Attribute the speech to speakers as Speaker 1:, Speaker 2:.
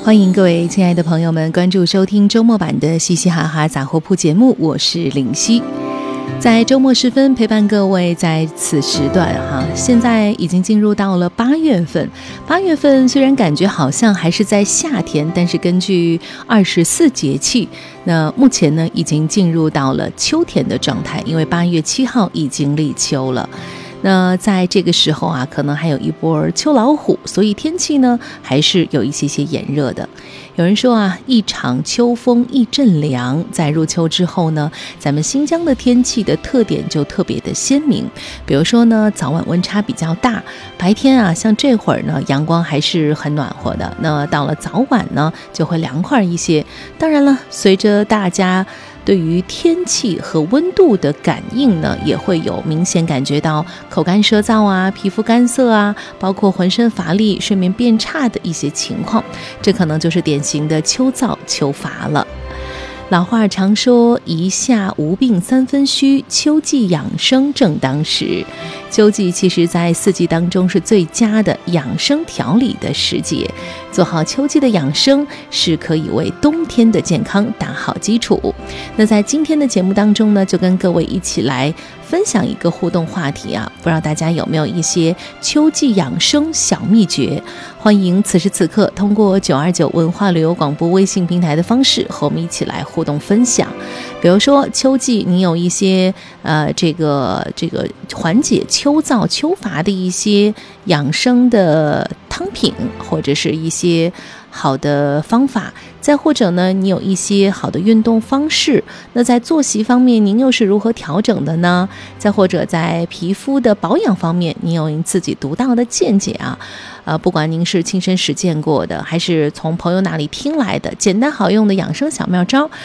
Speaker 1: 欢迎各位亲爱的朋友们关注收听周末版的嘻嘻哈哈杂货铺节目，我是林夕。在周末时分陪伴各位在此时段现在已经进入到了8月份。8月份虽然感觉好像还是在夏天，但是根据24节气，那目前呢已经进入到了秋天的状态，因为8月7号已经立秋了。那在这个时候可能还有一波秋老虎，所以天气呢还是有一些炎热的。有人说一场秋风一阵凉，在入秋之后呢，咱们新疆的天气的特点就特别的鲜明。比如说呢，早晚温差比较大，白天像这会儿呢，阳光还是很暖和的，那到了早晚呢，就会凉快一些。当然了，随着大家对于天气和温度的感应呢，也会有明显感觉到口干舌燥皮肤干涩包括浑身乏力、睡眠变差的一些情况，这可能就是典型的秋燥秋乏了。老话常说一夏无病三分虚，秋季养生正当时。秋季其实在4季当中是最佳的养生调理的时节，做好秋季的养生是可以为冬天的健康打好基础。那在今天的节目当中呢，就跟各位一起来分享一个互动话题不知道大家有没有一些秋季养生小秘诀。欢迎此时此刻通过929文化旅游广播微信平台的方式和我们一起来互动分享。比如说秋季你有一些这个缓解秋燥秋乏的一些养生的汤品，或者是一些好的方法，再或者呢，你有一些好的运动方式，那在作息方面您又是如何调整的呢？再或者在皮肤的保养方面，你有您自己独到的见解不管您是亲身实践过的，还是从朋友那里听来的简单好用的养生小妙招，